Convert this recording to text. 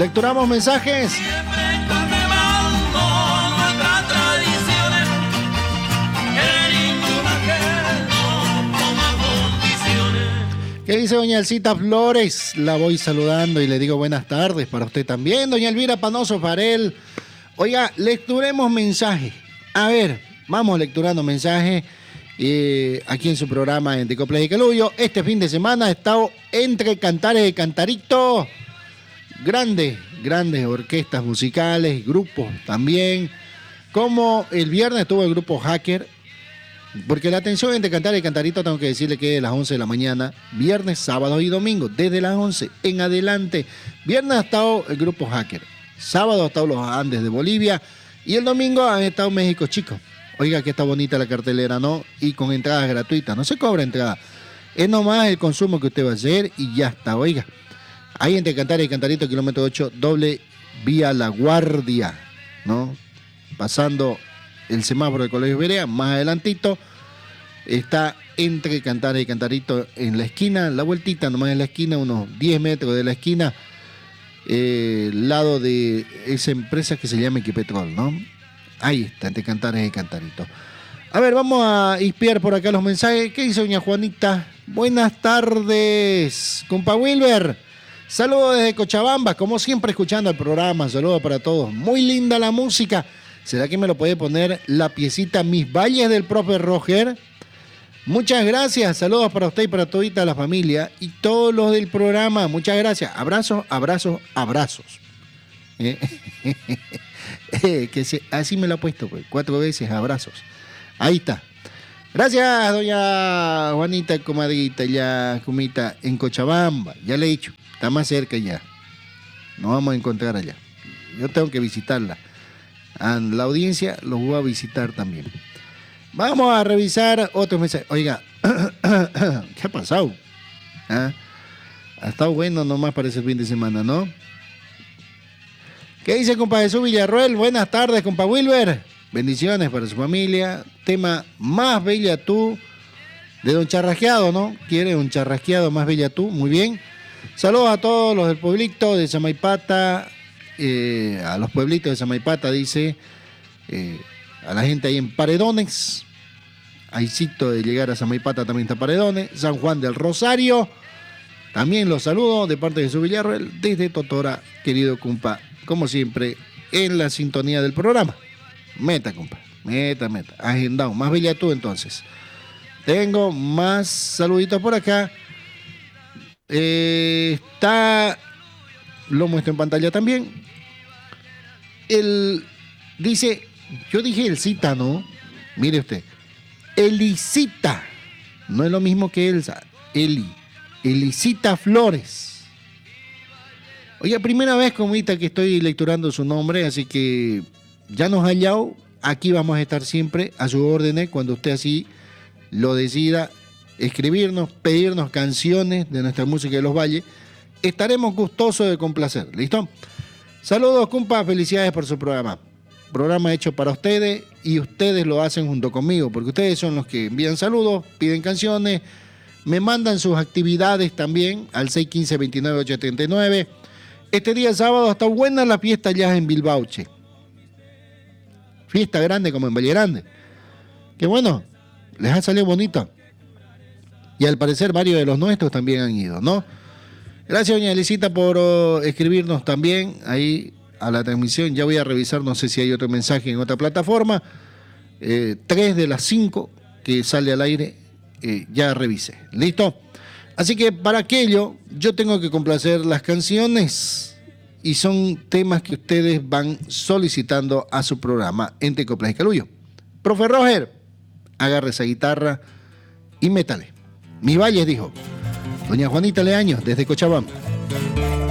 Lecturamos mensajes. ¿Qué dice doña Elcita Flores? La voy saludando y le digo buenas tardes para usted también. Doña Elvira Panoso Farel. Oiga, lecturemos mensajes. A ver, vamos lecturando mensajes aquí en su programa en Tecoplas y Caluyo. Este fin de semana he estado entre cantares y cantaritos. Grandes orquestas musicales, grupos también. Como el viernes estuvo el grupo Hacker. Porque la atención entre cantar y cantarito tengo que decirle que es de las 11 de la mañana, viernes, sábado y domingo, desde las 11 en adelante. Viernes ha estado el grupo Hacker, sábado ha estado los Andes de Bolivia y el domingo han estado México Chico. Oiga que está bonita la cartelera, ¿no? Y con entradas gratuitas, no se cobra entrada. Es nomás el consumo que usted va a hacer y ya está, oiga. Ahí entre cantar y cantarito, kilómetro 8, doble vía La Guardia, ¿no? Pasando el semáforo del Colegio Berea, más adelantito, está entre Cantares y Cantarito en la esquina, la vueltita nomás en la esquina, unos 10 metros de la esquina, lado de esa empresa que se llama Equipetrol, ¿no? Ahí está, entre Cantares y Cantarito. A ver, vamos a espiar por acá los mensajes. ¿Qué dice doña Juanita? Buenas tardes, compa Wilber. Saludos desde Cochabamba, como siempre escuchando el programa, saludos para todos. Muy linda la música. ¿Será que me lo puede poner la piecita Mis Valles del profe Roger? Muchas gracias. Saludos para usted y para todita la familia y todos los del programa. Muchas gracias. Abrazos, abrazos, abrazos. Así me lo ha puesto, pues, 4 veces abrazos. Ahí está. Gracias, doña Juanita, comadrita, ya, comita, en Cochabamba. Ya le he dicho, está más cerca ya. Nos vamos a encontrar allá. Yo tengo que visitarla. A la audiencia los voy a visitar también. Vamos a revisar otros mensajes. Oiga, ¿qué ha pasado? ¿Ah? Ha estado bueno nomás para ese fin de semana, ¿no? ¿Qué dice compa Jesús Villarroel? Buenas tardes, compa Wilber. Bendiciones para su familia. Tema Más Bella Tú de Don Charrasqueado, ¿no? ¿Quiere un charrasqueado Más Bella Tú? Muy bien. Saludos a todos los del pueblito de Samaipata. A los pueblitos de Samaipata, dice, a la gente ahí en Paredones, ahícito de llegar a Samaipata también está Paredones, San Juan del Rosario, también los saludo de parte de su Villarreal, desde Totora, querido compa, como siempre, en la sintonía del programa. Meta, compa, meta, agendado, Más bella tú entonces. Tengo más saluditos por acá. Lo muestro en pantalla también. Dice, yo dije Elcita, ¿no? Mire usted, Elicita, no es lo mismo que Elsa, Elicita Flores. Oye, primera vez, comita, que estoy lecturando su nombre, así que ya nos ha hallado, aquí vamos a estar siempre a sus órdenes, cuando usted así lo decida, escribirnos, pedirnos canciones de nuestra música de los valles, estaremos gustosos de complacer, ¿listo? Saludos, compa, felicidades por su programa. Programa hecho para ustedes y ustedes lo hacen junto conmigo, porque ustedes son los que envían saludos, piden canciones, me mandan sus actividades también al 615-29-839. Este día sábado está buena la fiesta ya en Bilbao, che. Fiesta grande como en Valle Grande. Que bueno, les ha salido bonito. Y al parecer varios de los nuestros también han ido, ¿no? Gracias, doña Elisita, por escribirnos también ahí a la transmisión. Ya voy a revisar, no sé si hay otro mensaje en otra plataforma. 3 de las 5 que sale al aire, ya revisé. ¿Listo? Así que para aquello, yo tengo que complacer las canciones y son temas que ustedes van solicitando a su programa en Tecoplas y Caluyo. Profe Roger, agarre esa guitarra y métale. Mis Valles, dijo doña Juanita Leaño, desde Cochabamba.